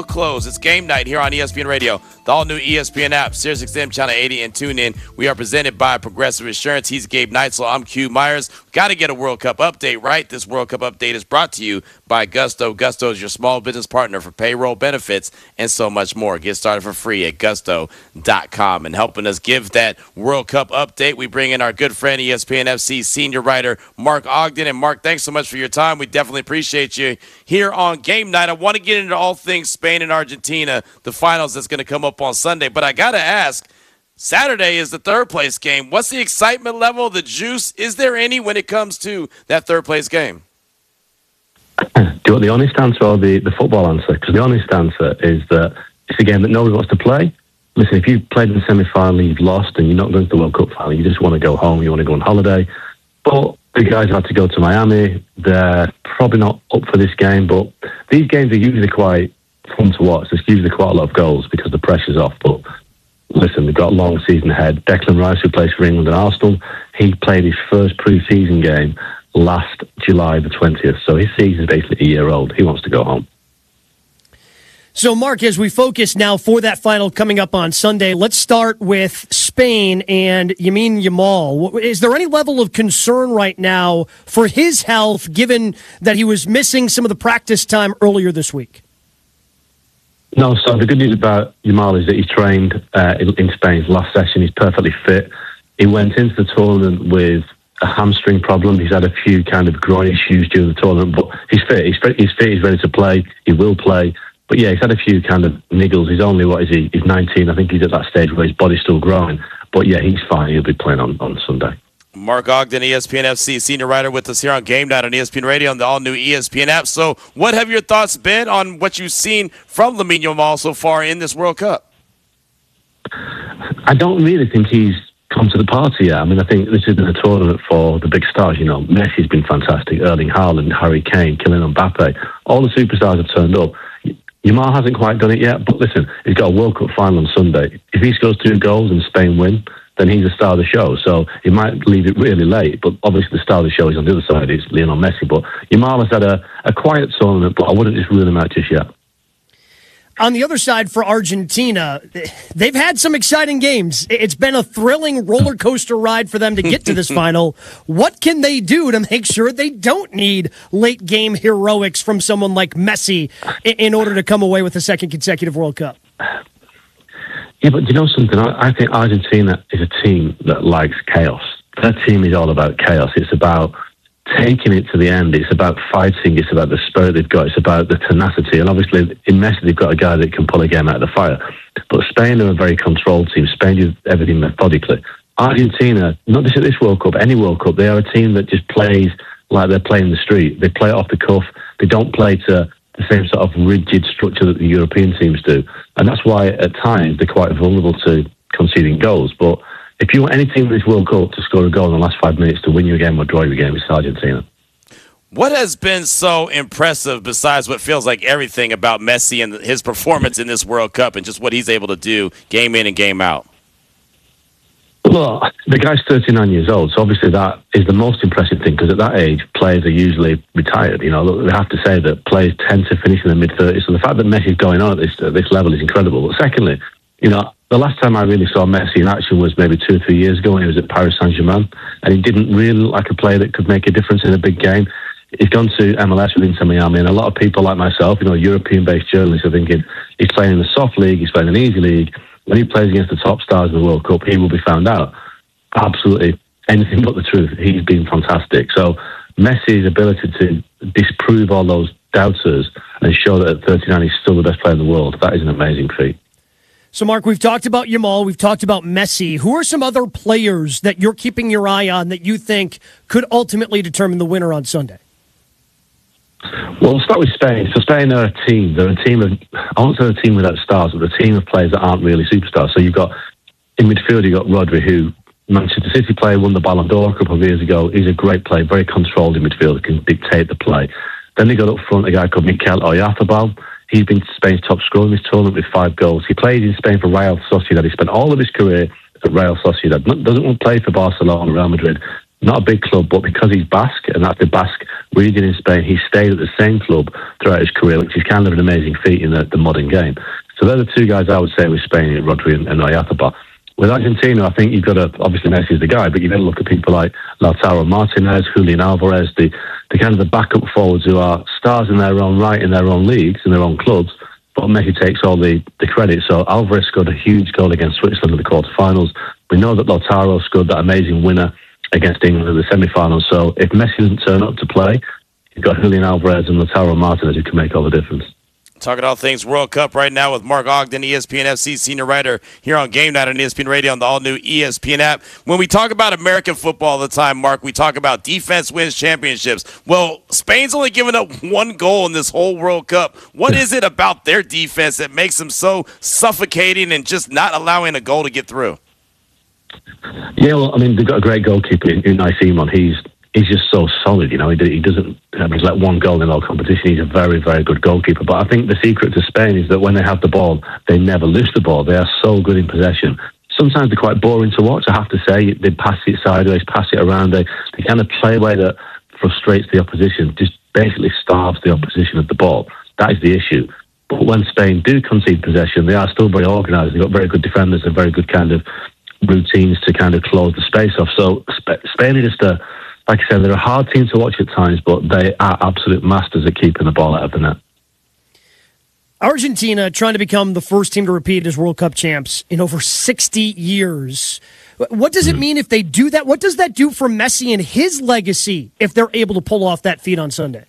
Close. It's game night here on ESPN Radio, the all-new ESPN app, SiriusXM Channel 80, and tune in. We are presented by Progressive Insurance. He's Gabe Neitzel. I'm Q Myers. Got to get a World Cup update, right? This World Cup update is brought to you by Gusto. Gusto is your small business partner for payroll, benefits, and so much more. Get started for free at gusto.com. And helping us give that World Cup update, we bring in our good friend, ESPN FC senior writer, Mark Ogden. And Mark, thanks so much for your time. We definitely appreciate you here on game night. I want to get into all things Spain and Argentina, the finals that's going to come up on Sunday. But I got to ask, Saturday is the third place game. What's the excitement level, the juice? Is there any when it comes to that third place game? Do you want the honest answer or the football answer? Because the honest answer is that it's a game that nobody wants to play. Listen, if you've played in the semi-final, you've lost, and you're not going to the World Cup final, you just want to go home, you want to go on holiday. But the guys had to go to Miami. They're probably not up for this game, but these games are usually quite fun to watch. There's usually quite a lot of goals because the pressure's off. But listen, they've got a long season ahead. Declan Rice, who plays for England and Arsenal, he played his first pre-season game last July the 20th. So his season's basically a year old. He wants to go home. So, Mark, as we focus now for that final coming up on Sunday, let's start with Spain and Lamine Yamal. Is there any level of concern right now for his health, given that he was missing some of the practice time earlier this week? No, so the good news about Yamal is that he trained in Spain's last session. He's perfectly fit. He went into the tournament with a hamstring problem. He's had a few kind of groin issues during the tournament, but he's fit. He's fit. He's ready to play. He will play. But yeah, he's had a few kind of niggles. He's only, what is he? He's 19. I think he's at that stage where his body's still growing. But yeah, he's fine. He'll be playing on Sunday. Mark Ogden, ESPN FC senior writer with us here on Game Night on ESPN Radio and the all-new ESPN app. So what have your thoughts been on what you've seen from Lamine Yamal so far in this World Cup? I don't really think he's come to the party yet. I mean, I think this has been a tournament for the big stars. You know, Messi's been fantastic. Erling Haaland, Harry Kane, Kylian Mbappe. All the superstars have turned up. Yamal hasn't quite done it yet, but listen, he's got a World Cup final on Sunday. If he scores 2 goals and Spain win, then he's the star of the show. So he might leave it really late, but obviously the star of the show is on the other side. It's Lionel Messi. But Yamal has had a quiet tournament, but I wouldn't just rule him out just yet. On the other side for Argentina, they've had some exciting games. It's been a thrilling roller coaster ride for them to get to this final. What can they do to make sure they don't need late game heroics from someone like Messi in order to come away with a second consecutive World Cup? Yeah, but you know something? I think Argentina is a team that likes chaos. Their team is all about chaos. It's about taking it to the end. It's about fighting. It's about the spirit they've got. It's about the tenacity. And obviously, in Messi, they've got a guy that can pull a game out of the fire. But Spain are a very controlled team. Spain do everything methodically. Argentina, not just at this World Cup, any World Cup, they are a team that just plays like they're playing the street. They play off the cuff. They don't play to the same sort of rigid structure that the European teams do. And that's why, at times, they're quite vulnerable to conceding goals. But if you want any team in this World Cup to score a goal in the last 5 minutes to win you a game or draw you a game, it's Argentina. What has been so impressive, besides what feels like everything about Messi and his performance in this World Cup and just what he's able to do game in and game out? Well, the guy's 39 years old, so obviously that is the most impressive thing, because at that age, players are usually retired. You know, they have to say that players tend to finish in the mid-30s, so the fact that Messi's going on at this level is incredible. But secondly, you know, the last time I really saw Messi in action was maybe 2 or 3 years ago when he was at Paris Saint-Germain, and he didn't really look like a player that could make a difference in a big game. He's gone to MLS with Inter Miami, and a lot of people like myself, you know, European-based journalists are thinking he's playing in the soft league, he's playing in the easy league. When he plays against the top stars in the World Cup, he will be found out. Absolutely anything but the truth. He's been fantastic. So Messi's ability to disprove all those doubters and show that at 39 he's still the best player in the world, that is an amazing feat. So, Mark, we've talked about Yamal, we've talked about Messi. Who are some other players that you're keeping your eye on that you think could ultimately determine the winner on Sunday? Well, we'll start with Spain. So Spain are a team. They're a team of, I won't say a team without stars, but a team of players that aren't really superstars. So you've got, in midfield, you've got Rodri, who Manchester City player, won the Ballon d'Or a couple of years ago. He's a great player, very controlled in midfield, can dictate the play. Then they got up front a guy called Mikel Oyarzabal. He's been Spain's top scorer in this tournament with 5 goals. He plays in Spain for Real Sociedad. He spent all of his career at Real Sociedad. Doesn't want to play for Barcelona or Real Madrid. not a big club, but because he's Basque, and that's the Basque region in Spain, he stayed at the same club throughout his career, which is kind of an amazing feat in the modern game. So they're the two guys I would say with Spain, Rodri and Oyarzábal. With Argentina, I think you've got to, obviously Messi is the guy, but you've got to look at people like Lautaro Martinez, Julian Alvarez, the kind of the backup forwards who are stars in their own right, in their own leagues, in their own clubs, but Messi takes all the credit. So Alvarez scored a huge goal against Switzerland in the quarterfinals. We know that Lautaro scored that amazing winner against England in the semi-finals. So if Messi doesn't turn up to play, you've got Julian Alvarez and Lautaro Martinez who can make all the difference. Talking all things World Cup right now with Mark Ogden, ESPN FC senior writer here on Game Night on ESPN Radio on the all-new ESPN app. When we talk about American football all the time, Mark, we talk about defense wins championships. Well, Spain's only given up one goal in this whole World Cup. What is it about their defense that makes them so suffocating and just not allowing a goal to get through? Yeah, well, I mean, they've got a great goalkeeper in Unai Simon. He's just so solid, you know. He doesn't he's let one goal in all competition. He's a very, very good goalkeeper. But I think the secret to Spain is that when they have the ball, they never lose the ball. They are so good in possession. Sometimes they're quite boring to watch, I have to say. They pass it sideways, pass it around. They kind of play a way that frustrates the opposition, just basically starves the opposition of the ball. That is the issue. But when Spain do concede possession, they are still very organised. They've got very good defenders and very good kind of routines to kind of close the space off. So Spain are just like I said, they're a hard team to watch at times, but they are absolute masters at keeping the ball out of the net. Argentina trying to become the first team to repeat as World Cup champs in over 60 years. What does it mean if they do that? What does that do for Messi and his legacy if they're able to pull off that feat on Sunday?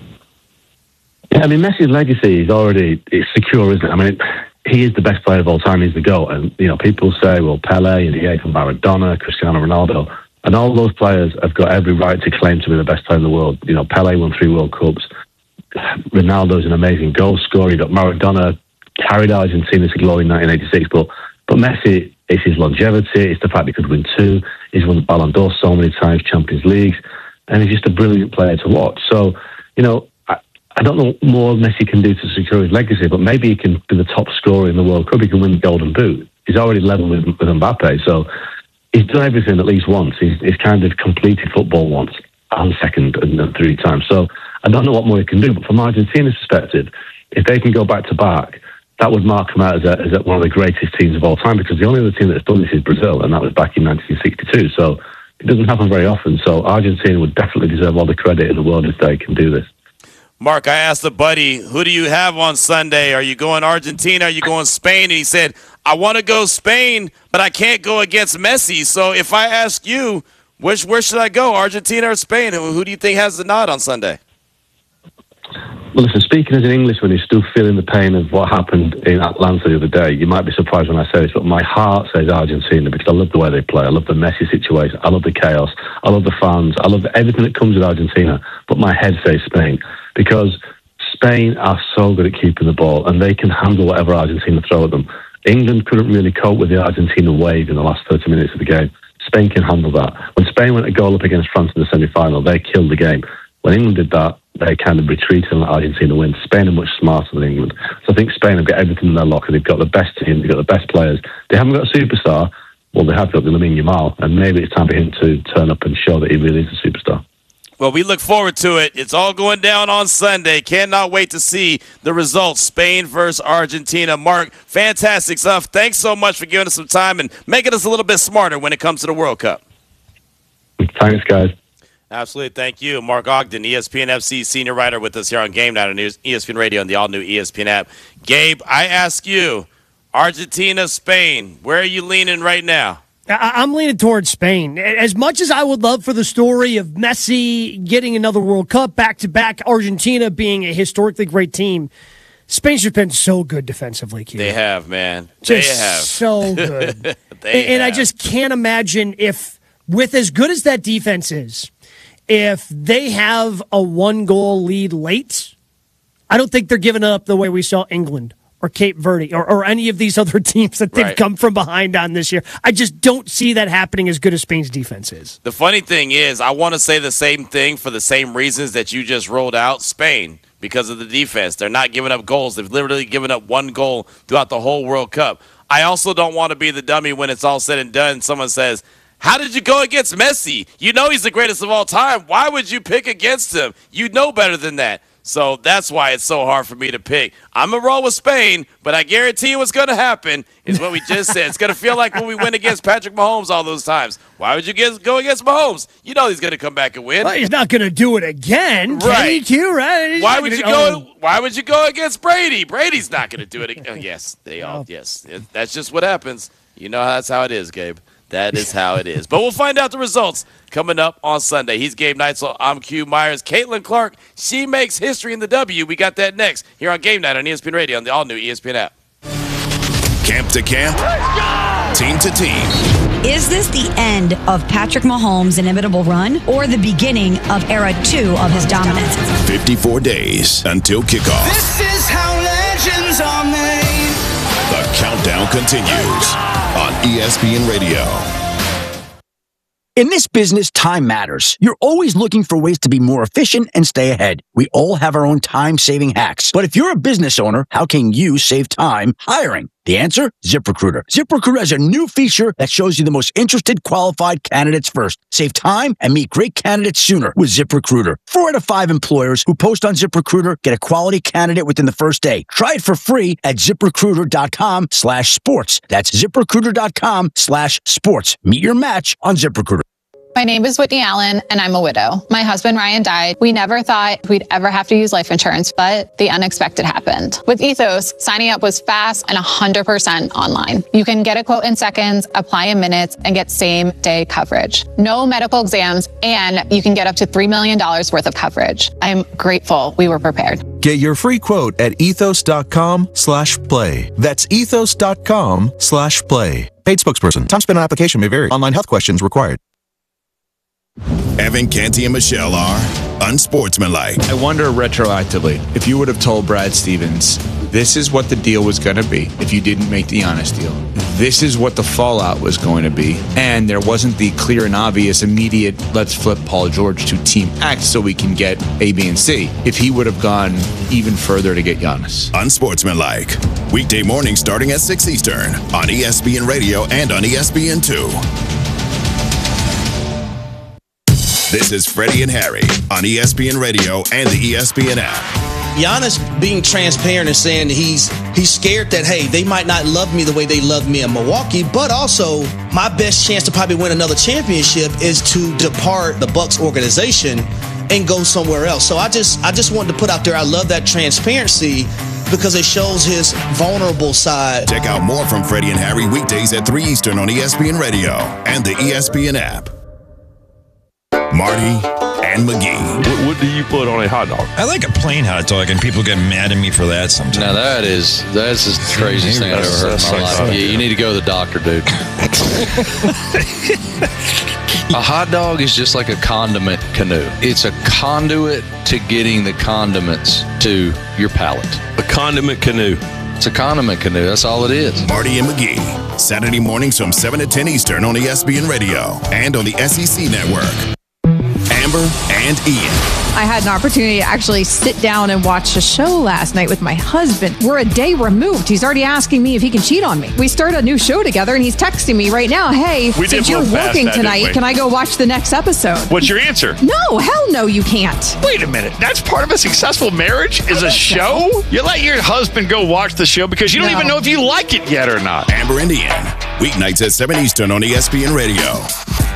Yeah, I mean, Messi's legacy it's secure, isn't it? I mean, he is the best player of all time. He's the GOAT. And, you know, people say, well, Pele and Diego Maradona, Cristiano Ronaldo, and all those players have got every right to claim to be the best player in the world. You know, Pele won 3 World Cups. Ronaldo's an amazing goal scorer. You got Maradona carried Argentina to glory in 1986. But Messi, it's his longevity. It's the fact he could win 2. He's won the Ballon d'Or so many times, Champions Leagues. And he's just a brilliant player to watch. So, you know, I don't know what more Messi can do to secure his legacy, but maybe he can be the top scorer in the World Cup. He can win the Golden Boot. He's already level with Mbappe. So he's done everything at least once. He's kind of completed football once and second and 3 times. So I don't know what more he can do. But from Argentina's perspective, if they can go back to back, that would mark them out as one of the greatest teams of all time, because the only other team that's done this is Brazil, and that was back in 1962. So it doesn't happen very often. So Argentina would definitely deserve all the credit in the world if they can do this. Mark, I asked a buddy, who do you have on Sunday? Are you going Argentina? Are you going Spain? And he said, I want to go Spain, but I can't go against Messi. So if I ask you, where should I go, Argentina or Spain? Who do you think has the nod on Sunday? Well, listen, speaking as an Englishman who's still feeling the pain of what happened in Atlanta the other day, you might be surprised when I say this, but my heart says Argentina, because I love the way they play. I love the Messi situation. I love the chaos. I love the fans. I love everything that comes with Argentina. But my head says Spain, because Spain are so good at keeping the ball, and they can handle whatever Argentina throw at them. England couldn't really cope with the Argentina wave in the last 30 minutes of the game. Spain can handle that. When Spain went a goal up against France in the semi-final, they killed the game. When England did that, they kind of retreated and let Argentina win. Spain are much smarter than England. So I think Spain have got everything in their locker. They've got the best team. They've got the best players. They haven't got a superstar. Well, they have got Lamine Yamal, and maybe it's time for him to turn up and show that he really is a superstar. Well, we look forward to it. It's all going down on Sunday. Cannot wait to see the results. Spain versus Argentina. Mark, fantastic stuff. Thanks so much for giving us some time and making us a little bit smarter when it comes to the World Cup. Thanks, guys. Absolutely. Thank you. Mark Ogden, ESPN FC senior writer with us here on Game Night on ESPN Radio and the all-new ESPN app. Gabe, I ask you, Argentina, Spain, where are you leaning right now? I'm leaning towards Spain. As much as I would love for the story of Messi getting another World Cup, back-to-back, Argentina being a historically great team, Spain's just been so good defensively, Q. They have, man. They have. So good. And I just can't imagine if, with as good as that defense is, if they have a 1-goal lead late, I don't think they're giving up the way we saw England or Cape Verde or any of these other teams that they've come from behind on this year. I just don't see that happening as good as Spain's defense is. The funny thing is, I want to say the same thing for the same reasons that you just rolled out. Spain, because of the defense. They're not giving up goals. They've literally given up 1 goal throughout the whole World Cup. I also don't want to be the dummy when it's all said and done. Someone says, How did you go against Messi? You know he's the greatest of all time. Why would you pick against him? You know better than that. So that's why it's so hard for me to pick. I'm going to roll with Spain, but I guarantee you what's going to happen is what we just said. It's going to feel like when we went against Patrick Mahomes all those times. Why would you go against Mahomes? You know he's going to come back and win. Well, he's not going to do it again. Right. Q, right? Why would you go against Brady? Brady's not going to do it again. Yes, yes. That's just what happens. You know that's how it is, Gabe. That is how it is. But we'll find out the results coming up on Sunday. He's Gabe Neitzel. I'm Q Myers. Caitlin Clark, she makes history in the W. We got that next here on Game Night on ESPN Radio on the all-new ESPN app. Camp to camp, team to team. Is this the end of Patrick Mahomes' inimitable run or the beginning of era 2 of his dominance? 54 days until kickoff. This is how legends are made. The countdown continues on ESPN Radio. In this business, time matters. You're always looking for ways to be more efficient and stay ahead. We all have our own time-saving hacks. But if you're a business owner, how can you save time hiring? The answer? ZipRecruiter. ZipRecruiter has a new feature that shows you the most interested qualified candidates first. Save time and meet great candidates sooner with ZipRecruiter. 4 out of 5 employers who post on ZipRecruiter get a quality candidate within the first day. Try it for free at ZipRecruiter.com/sports. That's ZipRecruiter.com/sports. Meet your match on ZipRecruiter. My name is Whitney Allen, and I'm a widow. My husband, Ryan, died. We never thought we'd ever have to use life insurance, but the unexpected happened. With Ethos, signing up was fast and 100% online. You can get a quote in seconds, apply in minutes, and get same-day coverage. No medical exams, and you can get up to $3 million worth of coverage. I'm grateful we were prepared. Get your free quote at ethos.com/play. That's ethos.com/play. Paid spokesperson. Time spent on application may vary. Online health questions required. Evan, Canty, and Michelle are unsportsmanlike. I wonder retroactively, if you would have told Brad Stevens, this is what the deal was going to be if you didn't make the honest deal. This is what the fallout was going to be. And there wasn't the clear and obvious immediate, let's flip Paul George to Team X so we can get A, B, and C. If he would have gone even further to get Giannis. Unsportsmanlike. Weekday mornings starting at 6 Eastern on ESPN Radio and on ESPN2. This is Freddie and Harry on ESPN Radio and the ESPN app. Giannis being transparent and saying he's scared that, hey, they might not love me the way they love me in Milwaukee, but also my best chance to probably win another championship is to depart the Bucks organization and go somewhere else. So I just wanted to put out there, I love that transparency because it shows his vulnerable side. Check out more from Freddie and Harry weekdays at 3 Eastern on ESPN Radio and the ESPN app. Marty and McGee. What do you put on a hot dog? I like a plain hot dog, and people get mad at me for that sometimes. Now that's the craziest thing I've ever heard in my life. Yeah, you need to go to the doctor, dude. A hot dog is just like a condiment canoe. It's a conduit to getting the condiments to your palate. A condiment canoe. It's a condiment canoe. That's all it is. Marty and McGee, Saturday mornings from 7 to 10 Eastern on ESPN Radio and on the SEC Network. Amber and Ian. I had an opportunity to actually sit down and watch a show last night with my husband. We're a day removed. He's already asking me if he can cheat on me. We started a new show together, and he's texting me right now, hey, since you're working tonight, can I go watch the next episode? What's your answer? No, hell no, you can't. Wait a minute. That's part of a successful marriage is a show? So. You let your husband go watch the show because you don't even know if you like it yet or not. Amber and Ian, weeknights at 7 Eastern on ESPN Radio.